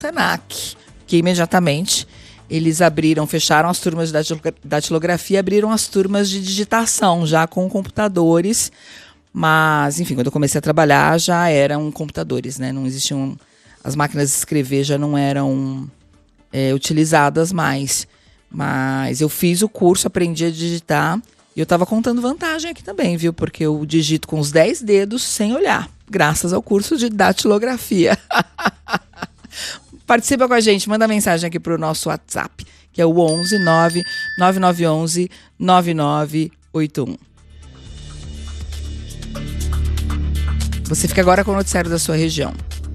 Senac, que imediatamente eles fecharam as turmas de datilografia, abriram as turmas de digitação, já com computadores. Mas, enfim, quando eu comecei a trabalhar, já eram computadores, né? Não existiam... As máquinas de escrever já não eram utilizadas mais. Mas eu fiz o curso, aprendi a digitar. E eu estava contando vantagem aqui também, viu? Porque eu digito com os 10 dedos sem olhar, graças ao curso de datilografia. Participa com a gente, manda mensagem aqui para o nosso WhatsApp, que é o 11 99911 9981. Você fica agora com o noticiário da sua região.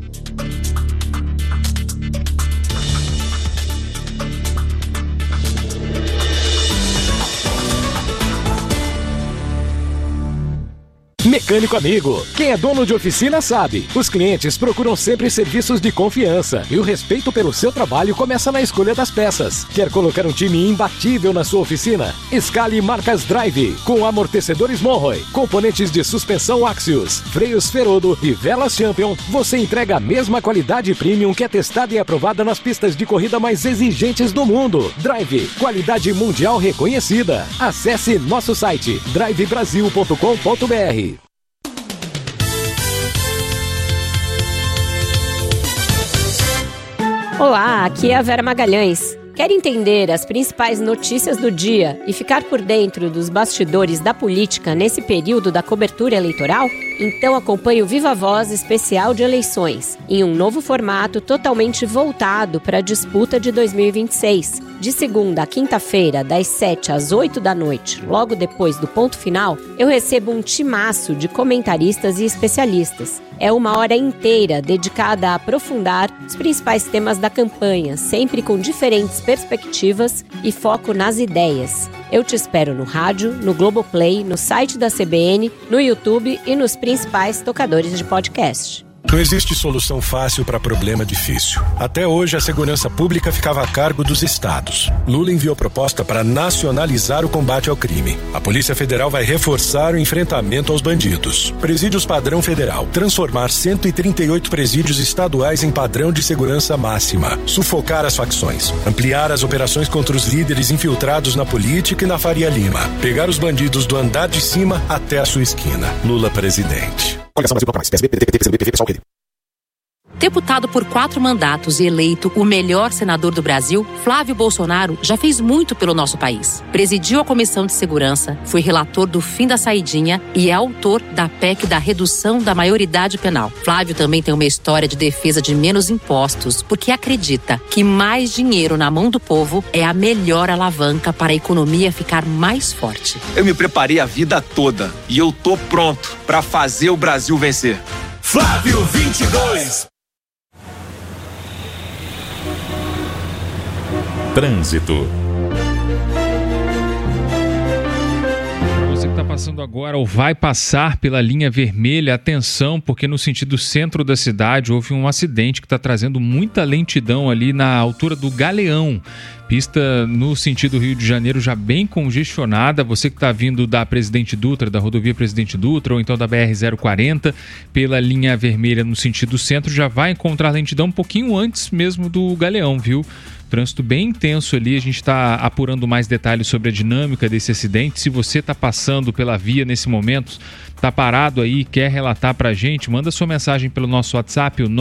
Mecânico Amigo. Quem é dono de oficina sabe. Os clientes procuram sempre serviços de confiança e o respeito pelo seu trabalho começa na escolha das peças. Quer colocar um time imbatível na sua oficina? Escale marcas Drive, com amortecedores Monroe, componentes de suspensão Axios, freios Ferodo e velas Champion. Você entrega a mesma qualidade premium que é testada e aprovada nas pistas de corrida mais exigentes do mundo. Drive, qualidade mundial reconhecida. Acesse nosso site drivebrasil.com.br. Olá, aqui é a Vera Magalhães. Quer entender as principais notícias do dia e ficar por dentro dos bastidores da política nesse período da cobertura eleitoral? Então acompanhe o Viva Voz especial de eleições, em um novo formato totalmente voltado para a disputa de 2026. De segunda a quinta-feira, das 7 às 8 da noite, logo depois do ponto final, eu recebo um timaço de comentaristas e especialistas. É uma hora inteira dedicada a aprofundar os principais temas da campanha, sempre com diferentes perspectivas e foco nas ideias. Eu te espero no rádio, no Globoplay, no site da CBN, no YouTube e nos principais tocadores de podcast. Não existe solução fácil para problema difícil. Até hoje, a segurança pública ficava a cargo dos estados. Lula enviou proposta para nacionalizar o combate ao crime. A Polícia Federal vai reforçar o enfrentamento aos bandidos. Presídios padrão federal. Transformar 138 presídios estaduais em padrão de segurança máxima. Sufocar as facções. Ampliar as operações contra os líderes infiltrados na política e na Faria Lima. Pegar os bandidos do andar de cima até a sua esquina. Lula presidente. Deputado por 4 mandatos e eleito o melhor senador do Brasil, Flávio Bolsonaro já fez muito pelo nosso país. Presidiu a Comissão de Segurança, foi relator do fim da saidinha e é autor da PEC da redução da maioridade penal. Flávio também tem uma história de defesa de menos impostos, porque acredita que mais dinheiro na mão do povo é a melhor alavanca para a economia ficar mais forte. Eu me preparei a vida toda e eu tô pronto para fazer o Brasil vencer. Flávio 22. Trânsito. Você que está passando agora ou vai passar pela linha vermelha, atenção, porque no sentido centro da cidade houve um acidente que está trazendo muita lentidão ali na altura do Galeão. Pista no sentido Rio de Janeiro já bem congestionada. Você que está vindo da Presidente Dutra, da rodovia Presidente Dutra, ou então da BR-040, pela linha vermelha no sentido centro, já vai encontrar lentidão um pouquinho antes mesmo do Galeão, viu? Trânsito bem intenso ali, a gente está apurando mais detalhes sobre a dinâmica desse acidente. Se você está passando pela via nesse momento, está parado aí, quer relatar para a gente, manda sua mensagem pelo nosso WhatsApp, o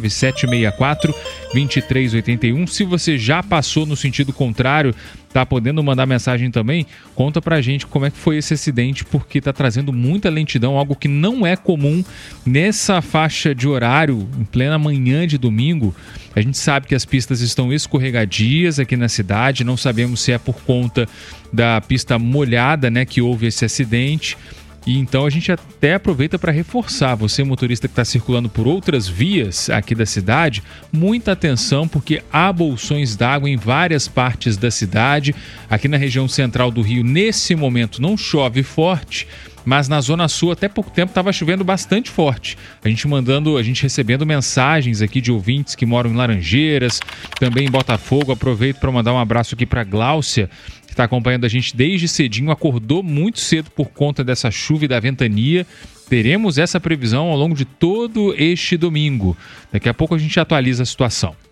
99764-2381. Se você já passou no sentido contrário, tá podendo mandar mensagem também, conta pra gente como é que foi esse acidente, porque tá trazendo muita lentidão, algo que não é comum nessa faixa de horário, em plena manhã de domingo. A gente sabe que as pistas estão escorregadias aqui na cidade, não sabemos se é por conta da pista molhada, né, que houve esse acidente. E então a gente até aproveita para reforçar, você motorista que está circulando por outras vias aqui da cidade, muita atenção, porque há bolsões d'água em várias partes da cidade. Aqui na região central do Rio, nesse momento, não chove forte, mas na Zona Sul até pouco tempo estava chovendo bastante forte. A gente recebendo mensagens aqui de ouvintes que moram em Laranjeiras, também em Botafogo. Aproveito para mandar um abraço aqui para Gláucia, que está acompanhando a gente desde cedinho, acordou muito cedo por conta dessa chuva e da ventania. Teremos essa previsão ao longo de todo este domingo. Daqui a pouco a gente atualiza a situação.